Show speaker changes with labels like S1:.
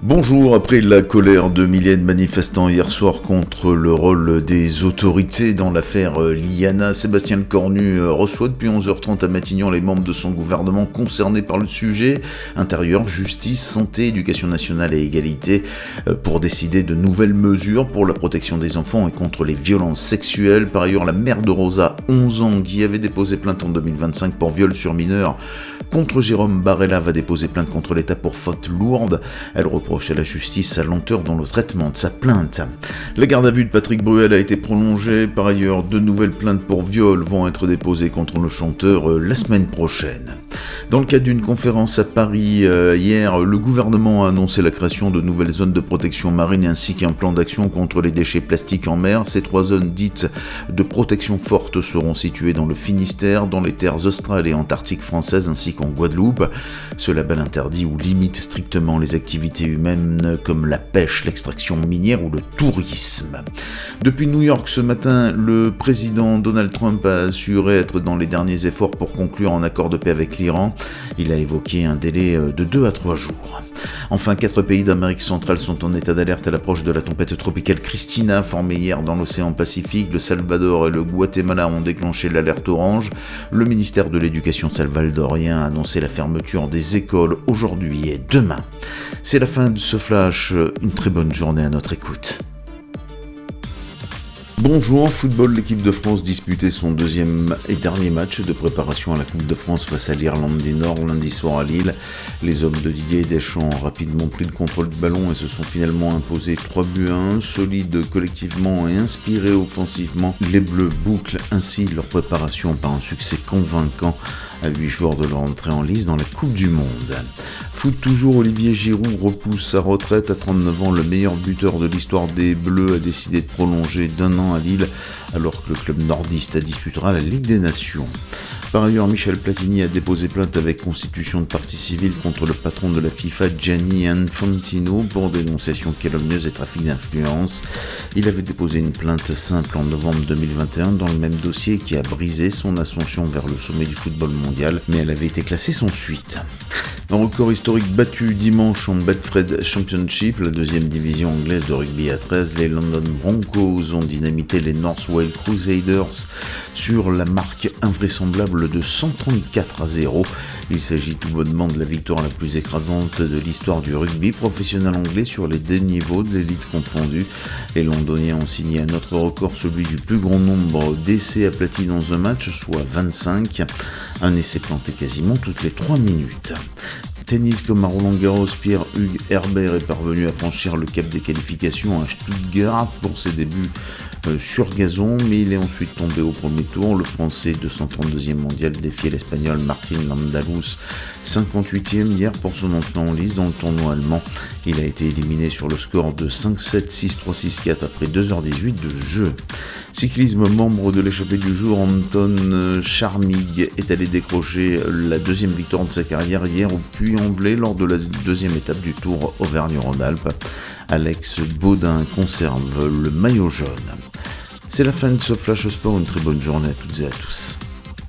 S1: Bonjour, après la colère de milliers de manifestants hier soir contre le rôle des autorités dans l'affaire Liana, Sébastien Lecornu reçoit depuis 11h30 à Matignon les membres de son gouvernement concernés par le sujet, intérieur, justice, santé, éducation nationale et égalité, pour décider de nouvelles mesures pour la protection des enfants et contre les violences sexuelles. Par ailleurs, la mère de Rosa, 11 ans, qui avait déposé plainte en 2025 pour viol sur mineur contre Jérôme Barella, va déposer plainte contre l'État pour faute lourde. Elle reproche à la justice sa lenteur dans le traitement de sa plainte. La garde à vue de Patrick Bruel a été prolongée. Par ailleurs, de nouvelles plaintes pour viol vont être déposées contre le chanteur la semaine prochaine. Dans le cadre d'une conférence à Paris hier, le gouvernement a annoncé la création de nouvelles zones de protection marine ainsi qu'un plan d'action contre les déchets plastiques en mer. Ces 3 zones dites de protection forte seront situées dans le Finistère, dans les terres australes et antarctiques françaises ainsi qu'en Guadeloupe. Ce label interdit ou limite strictement les activités humaines comme la pêche, l'extraction minière ou le tourisme. Depuis New York ce matin, le président Donald Trump a assuré être dans les derniers efforts pour conclure un accord de paix avec l'Iran. Il a évoqué un délai de 2 à 3 jours. Enfin, 4 pays d'Amérique centrale sont en état d'alerte à l'approche de la tempête tropicale Christina, formée hier dans l'océan Pacifique. Le Salvador et le Guatemala ont déclenché l'alerte orange. Le ministère de l'Éducation salvadorien a annoncé la fermeture des écoles aujourd'hui et demain. C'est la fin de ce flash. Une très bonne journée à notre écoute. Bonjour, football, l'équipe de France disputait son deuxième et dernier match de préparation à la Coupe de France face à l'Irlande du Nord lundi soir à Lille. Les hommes de Didier Deschamps ont rapidement pris le contrôle du ballon et se sont finalement imposés 3-1, solides collectivement et inspirés offensivement. Les Bleus bouclent ainsi leur préparation par un succès convaincant à 8 jours de leur entrée en lice dans la Coupe du Monde. Foot toujours, Olivier Giroud repousse sa retraite à 39 ans. Le meilleur buteur de l'histoire des Bleus a décidé de prolonger d'1 an à Lille alors que le club nordiste disputera la Ligue des Nations. Par ailleurs, Michel Platini a déposé plainte avec constitution de partie civile contre le patron de la FIFA, Gianni Infantino, pour dénonciation calomnieuse et trafic d'influence. Il avait déposé une plainte simple en novembre 2021 dans le même dossier qui a brisé son ascension vers le sommet du football mondial, mais elle avait été classée sans suite. Un record historique battu dimanche en Betfred Championship, la deuxième division anglaise de rugby à 13. Les London Broncos ont dynamité les North Wales Crusaders sur la marque invraisemblable de 134-0. Il s'agit tout bonnement de la victoire la plus écrasante de l'histoire du rugby professionnel anglais sur les 2 niveaux de l'élite confondue. Les Londoniens ont signé un autre record, celui du plus grand nombre d'essais aplatis dans un match, soit 25. Un essai planté quasiment toutes les 3 minutes. Tennis, comme à Roland-Garros, Pierre-Hugues Herbert est parvenu à franchir le cap des qualifications à Stuttgart pour ses débuts sur gazon, mais il est ensuite tombé au premier tour. Le Français 232e mondial défiait l'Espagnol Martin Landalus, 58e hier pour son entrée en lice dans le tournoi allemand. Il a été éliminé sur le score de 5-7, 6-3, 6-4 après 2h18 de jeu. Cyclisme, membre de l'échappée du jour, Anton Charmig est allé décrocher la 2e victoire de sa carrière hier au Puy-en-Velay lors de la 2e étape du Tour Auvergne-Rhône-Alpes. Alex Baudin conserve le maillot jaune. C'est la fin de ce Flash Sport, une très bonne journée à toutes et à tous.